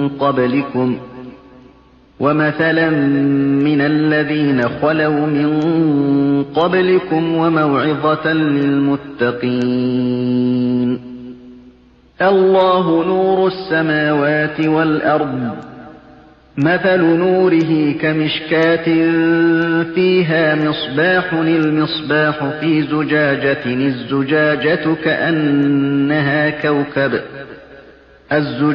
قبلكم ومثلا من الذين خلوا من قبلكم وموعظة للمتقين. الله نور السماوات والأرض، مثل نوره كمشكاة فيها مصباح، المصباح في زجاجة، الزجاجة كأنها كوكب،